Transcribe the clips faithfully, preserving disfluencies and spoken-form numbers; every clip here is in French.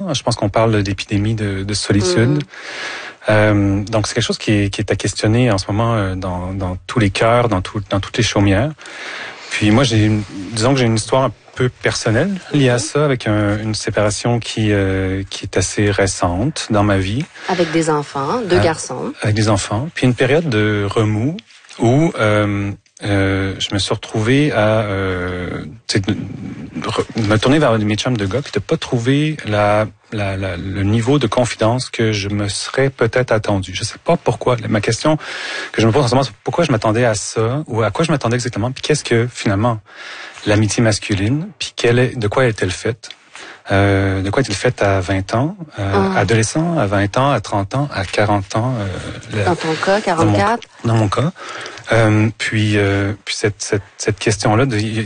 moment. Je pense qu'on parle d'épidémie de, de solitude. Mm-hmm. Euh, donc, c'est quelque chose qui est, qui est à questionner en ce moment euh, dans, dans tous les cœurs, dans, tout, dans toutes les chaumières. Puis moi, j'ai une, disons que j'ai une histoire un peu personnelle liée à ça, avec un, une séparation qui euh, qui est assez récente dans ma vie. Avec des enfants, deux euh, garçons. Avec des enfants. Puis une période de remous où euh, euh, je me suis retrouvé à euh, me tourner vers mes chums de gars, puis de pas trouver la, la, la le niveau de confidence que je me serais peut-être attendu. Je sais pas pourquoi. Ma question que je me pose en ce moment, c'est pourquoi je m'attendais à ça, ou à quoi je m'attendais exactement, puis qu'est-ce que finalement l'amitié masculine, puis quelle est, de quoi est-elle faite? Euh, de quoi est-elle faite à vingt ans, euh, ah. adolescent, à vingt ans, à trente ans, à quarante ans? Euh, la, dans ton cas, quarante-quatre? Dans mon, dans mon cas. Euh, puis, euh, puis cette, cette, cette question-là, il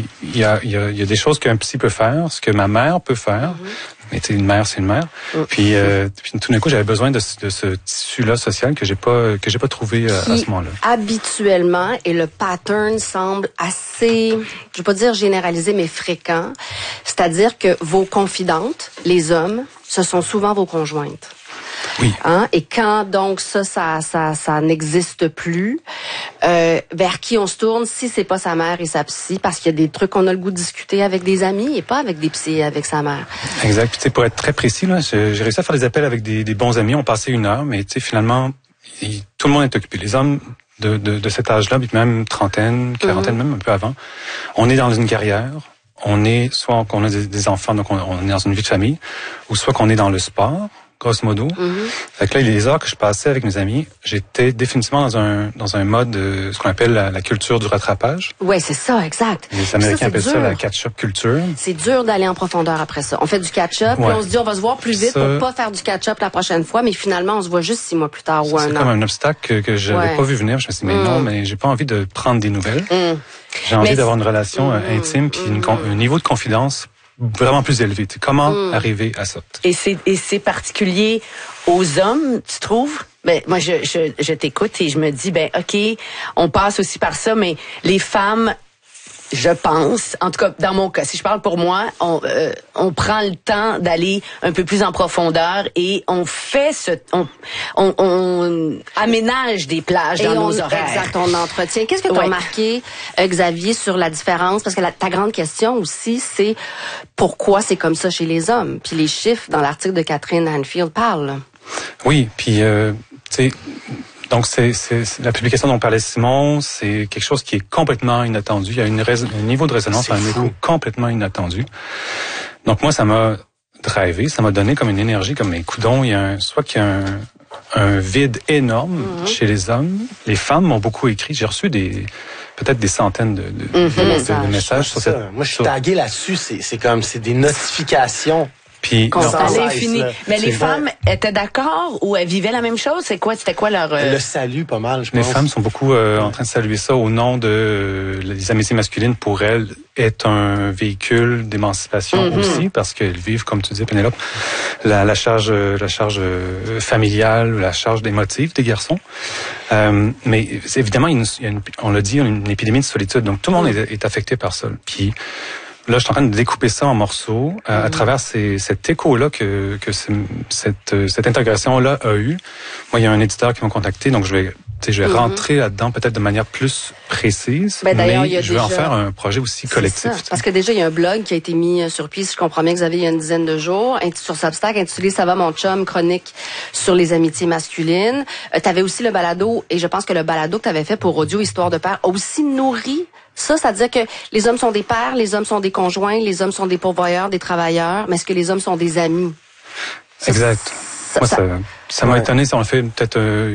y a, y, a, y a des choses qu'un psy peut faire, ce que ma mère peut faire. Mm-hmm. Mais tu sais, une mère, c'est une mère. Mm-hmm. Puis, euh, puis tout d'un coup, j'avais besoin de, de ce tissu-là social que j'ai pas que j'ai pas trouvé euh, à ce moment-là. Habituellement, et le pattern semble assez, je vais pas dire généralisé, mais fréquent. C'est-à-dire que vos confidentes, les hommes, ce sont souvent vos conjointes. Oui. Hein? Et quand donc ça, ça, ça, ça n'existe plus, euh, vers qui on se tourne si c'est pas sa mère et sa psy, parce qu'il y a des trucs qu'on a le goût de discuter avec des amis et pas avec des psys et avec sa mère. Exact. Puis tu sais, pour être très précis, là, j'ai réussi à faire des appels avec des, des bons amis. On passait une heure, mais tu sais, finalement, il, tout le monde est occupé. Les hommes de, de, de cet âge-là, puis même trentaine, quarantaine, mm-hmm. même un peu avant, on est dans une carrière. On est soit qu'on a des, des enfants, donc on, on est dans une vie de famille, ou soit qu'on est dans le sport. Grosso modo. Mm-hmm. Fait que là, les heures que je passais avec mes amis, j'étais définitivement dans un dans un mode de ce qu'on appelle la, la culture du rattrapage. Ouais, c'est ça, exact. Les Américains ça, appellent dur. ça la catch-up culture. C'est dur d'aller en profondeur après ça. On fait du catch-up, ouais. Puis on se dit on va se voir plus vite ça, pour pas faire du catch-up la prochaine fois, mais finalement on se voit juste six mois plus tard ça, ou un an. C'est comme un obstacle que, que je n'avais ouais. pas vu venir. Je me suis dit mais mm. non, mais j'ai pas envie de prendre des nouvelles. Mm. J'ai envie mais d'avoir une relation mm. intime puis mm. un niveau de confidence vraiment plus élevé. Comment mm. arriver à ça? Et c'est et c'est particulier aux hommes, tu trouves? Ben moi je je je t'écoute et je me dis ben OK, on passe aussi par ça, mais les femmes, je pense, en tout cas dans mon cas, si je parle pour moi, on euh, on prend le temps d'aller un peu plus en profondeur et on fait ce on on, on aménage des plages et dans on, nos horaires. Exact, on entretient. Qu'est-ce que tu as ouais. remarqué, euh, Xavier, sur la différence? Parce que la, ta grande question aussi, c'est pourquoi c'est comme ça chez les hommes. Puis les chiffres dans l'article de Catherine Hanfield parlent. Oui, puis euh, tu sais. Donc, c'est, c'est, c'est la publication dont parlait Simon, c'est quelque chose qui est complètement inattendu. Il y a une rais- un niveau de résonance à un niveau complètement inattendu. Donc, moi, ça m'a drivé, ça m'a donné comme une énergie, comme mes coudons. Il y a un, soit qu'il y a un, un vide énorme mm-hmm. chez les hommes. Les femmes m'ont beaucoup écrit. J'ai reçu des peut-être des centaines de, de, mm-hmm. de, de, de messages sur ça. cette... Moi, je suis tagué là-dessus. C'est, c'est comme, c'est des notifications. Puis, constant à l'infini. Mais les femmes vrai. étaient d'accord ou elles vivaient la même chose? C'est quoi? C'était quoi leur... Euh... Le salut, pas mal, je pense. Les femmes sont beaucoup euh, en train de saluer ça au nom de... Euh, les amitiés masculines, pour elles, est un véhicule d'émancipation mm-hmm. aussi, parce qu'elles vivent, comme tu disais, Pénélope, la, la charge la charge euh, familiale, la charge émotive des garçons. Euh, mais évidemment, il y a une, on l'a dit, une épidémie de solitude. Donc, tout le monde mm. est, est affecté par ça. Puis... Là, je suis en train de découper ça en morceaux euh, mm-hmm. à travers ces, cet écho-là que, que c'est, cette, cette intégration-là a eu. Moi, il y a un éditeur qui m'a contacté, donc je vais, je vais mm-hmm. rentrer là-dedans peut-être de manière plus précise, ben, mais il y a je déjà... vais en faire un projet aussi collectif. Parce que déjà, il y a un blog qui a été mis sur pied, si je comprends bien, Xavier, il y a une dizaine de jours, sur Substack, intitulé « Ça va, mon chum », chronique sur les amitiés masculines. Euh, tu avais aussi le balado, et je pense que le balado que tu avais fait pour Audio Histoire de Père a aussi nourri ça, c'est-à-dire que les hommes sont des pères, les hommes sont des conjoints, les hommes sont des pourvoyeurs, des travailleurs, mais est-ce que les hommes sont des amis? Exact. Ça, Moi, ça, ça, ça m'a ouais. étonné. Si on fait peut-être euh,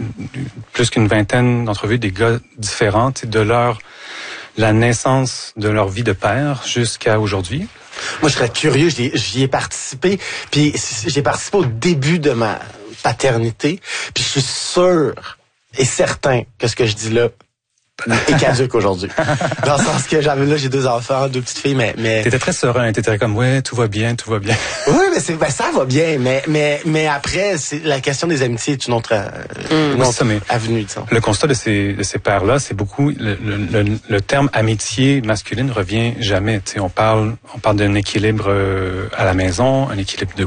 plus qu'une vingtaine d'entrevues des gars différents, de leur la naissance de leur vie de père jusqu'à aujourd'hui. Moi, je serais curieux. J'y, j'y ai participé. Puis j'ai participé au début de ma paternité. Puis je suis sûr et certain que ce que je dis là est caduque aujourd'hui. Dans le sens que j'avais là, j'ai deux enfants, deux petites filles, mais mais t'étais très serein, t'étais comme ouais, tout va bien, tout va bien. Oui, mais c'est ben, ça va bien, mais mais mais après, c'est la question des amitiés est une autre, euh, une oui, autre ça, mais avenue, disons. Le constat de ces de ces pères là, c'est beaucoup le, le, le, le terme amitié masculine revient jamais. Tu sais, on parle on parle d'un équilibre euh, à la maison, un équilibre de